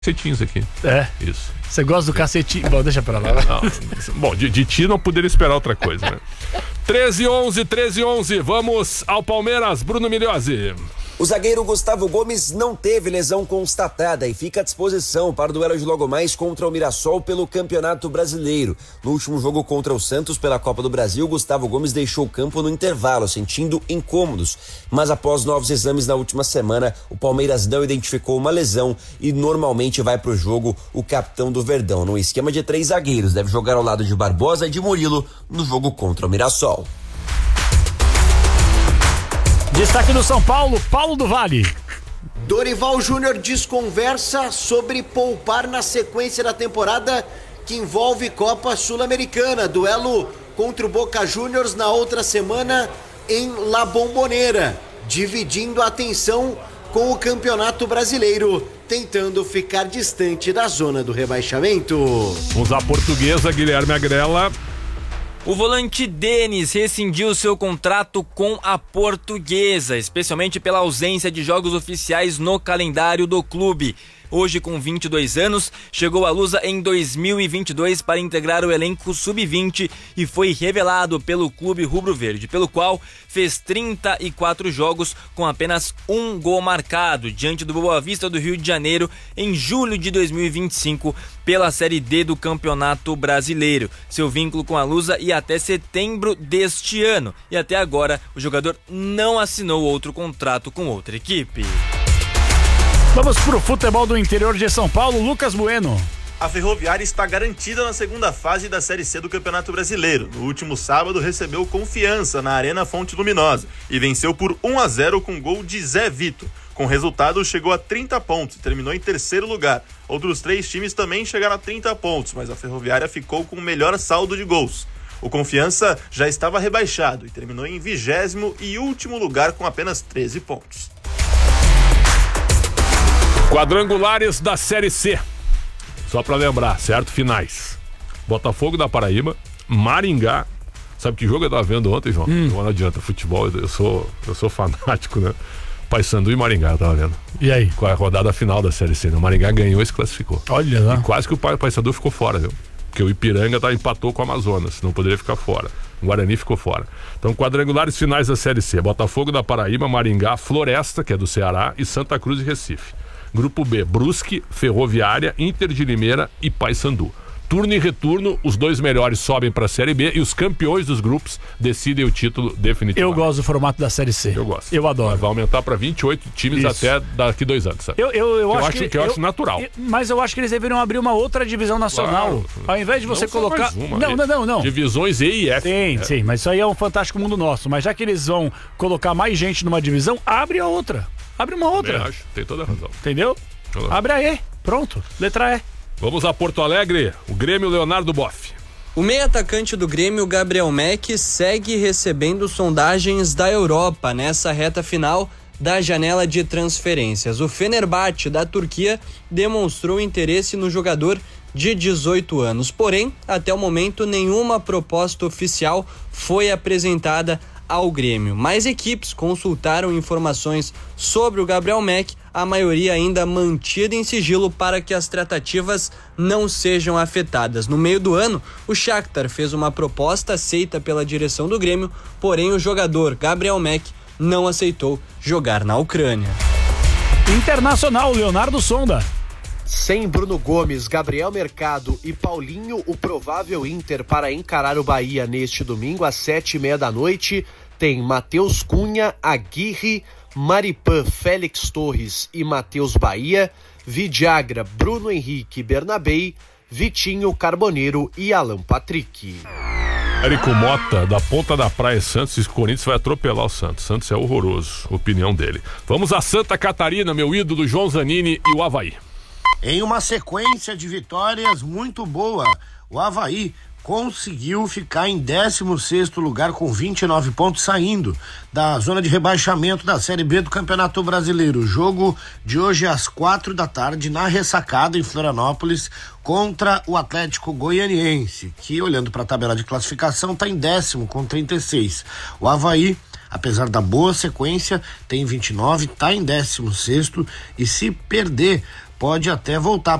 cacetinhos aqui. É? Isso. Você gosta do cacetinho? Bom, deixa pra lá. Não. Bom, de ti não poderia esperar outra coisa, né? 13-11, vamos ao Palmeiras, Bruno Migliozzi. O zagueiro Gustavo Gomes não teve lesão constatada e fica à disposição para o duelo de logo mais contra o Mirassol pelo Campeonato Brasileiro. No último jogo contra o Santos pela Copa do Brasil, Gustavo Gomes deixou o campo no intervalo, sentindo incômodos. Mas após novos exames na última semana, o Palmeiras não identificou uma lesão e normalmente vai para o jogo o capitão do Verdão. No esquema de 3 zagueiros, deve jogar ao lado de Barbosa e de Murilo no jogo contra o Mirassol. Destaque no São Paulo, Paulo do Vale. Dorival Júnior desconversa sobre poupar na sequência da temporada que envolve Copa Sul-Americana. Duelo contra o Boca Juniors na outra semana em La Bombonera, dividindo a atenção com o Campeonato Brasileiro, tentando ficar distante da zona do rebaixamento. Vamos à Portuguesa, Guilherme Agrela. O volante Denis rescindiu seu contrato com a Portuguesa, especialmente pela ausência de jogos oficiais no calendário do clube. Hoje, com 22 anos, chegou à Lusa em 2022 para integrar o elenco sub-20 e foi revelado pelo clube rubro-verde, pelo qual fez 34 jogos com apenas 1 gol marcado diante do Boa Vista do Rio de Janeiro em julho de 2025 pela Série D do Campeonato Brasileiro. Seu vínculo com a Lusa ia até setembro deste ano e até agora o jogador não assinou outro contrato com outra equipe. Vamos pro futebol do interior de São Paulo, Lucas Bueno. A Ferroviária está garantida na segunda fase da Série C do Campeonato Brasileiro. No último sábado recebeu Confiança na Arena Fonte Luminosa e venceu por 1-0 com gol de Zé Vito. Com o resultado, chegou a 30 pontos e terminou em terceiro lugar. Outros 3 times também chegaram a 30 pontos, mas a Ferroviária ficou com o melhor saldo de gols. O Confiança já estava rebaixado e terminou em 20º e último lugar com apenas 13 pontos. Quadrangulares da Série C. Só pra lembrar, certo? Finais. Botafogo da Paraíba, Maringá. Sabe que jogo eu tava vendo ontem, João? Não adianta, futebol, eu sou fanático, né? Paysandu e Maringá eu tava vendo. E aí? Com a rodada final da Série C, né? O Maringá ganhou e se classificou. Olha lá. E quase que o Paysandu ficou fora, viu? Porque o Ipiranga empatou com o Amazonas, não poderia ficar fora. O Guarani ficou fora. Então, quadrangulares finais da Série C. Botafogo da Paraíba, Maringá, Floresta, que é do Ceará, e Santa Cruz e Recife. Grupo B, Brusque, Ferroviária, Inter de Limeira e Paysandu. Turno e retorno, os 2 melhores sobem para a Série B e os campeões dos grupos decidem o título definitivo. Eu gosto do formato da Série C. Eu gosto. Eu adoro. Vai aumentar para 28 times Isso. até daqui 2 anos, sabe? Eu acho natural. Mas eu acho que eles deveriam abrir uma outra divisão nacional. Claro. Ao invés de você não colocar. Só mais uma. Não. Divisões E e F. Sim, mas isso aí é um fantástico mundo nosso. Mas já que eles vão colocar mais gente numa divisão, abre a outra. Abre uma outra. Eu acho, tem toda a razão. Entendeu? Abre a E. Pronto. Letra E. Vamos a Porto Alegre, o Grêmio Leonardo Boff. O meio-atacante do Grêmio, Gabriel Mack, segue recebendo sondagens da Europa nessa reta final da janela de transferências. O Fenerbahçe da Turquia demonstrou interesse no jogador de 18 anos. Porém, até o momento, nenhuma proposta oficial foi apresentada ao Grêmio. Mais equipes consultaram informações sobre o Gabriel Mack, a maioria ainda mantida em sigilo para que as tratativas não sejam afetadas. No meio do ano, o Shakhtar fez uma proposta aceita pela direção do Grêmio, porém o jogador Gabriel Mack não aceitou jogar na Ucrânia. Internacional, Leonardo Sonda. Sem Bruno Gomes, Gabriel Mercado e Paulinho, o provável Inter para encarar o Bahia neste domingo às 7h30 da noite, tem Matheus Cunha, Aguirre, Maripan, Félix Torres e Matheus Bahia, Vidiagra, Bruno Henrique Bernabei, Vitinho Carboneiro e Alan Patrick. Érico Mota, da Ponta da Praia Santos, diz que o Corinthians vai atropelar o Santos. Santos é horroroso, opinião dele. Vamos a Santa Catarina, meu ídolo João Zanini e o Avaí. Em uma sequência de vitórias muito boa, o Avaí conseguiu ficar em 16º lugar com 29 pontos, saindo da zona de rebaixamento da Série B do Campeonato Brasileiro. O jogo de hoje às 4 da tarde na Ressacada em Florianópolis contra o Atlético Goianiense, que olhando para a tabela de classificação está em 10º com 36. O Avaí, apesar da boa sequência, tem 29, está em 16º e se perder pode até voltar